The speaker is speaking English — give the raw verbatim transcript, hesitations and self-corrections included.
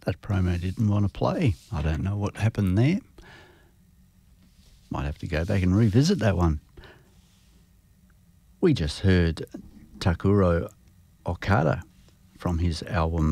that promo didn't want to play. I don't know what happened there. Might have to go back and revisit that one. We just heard Takuro Okada from his album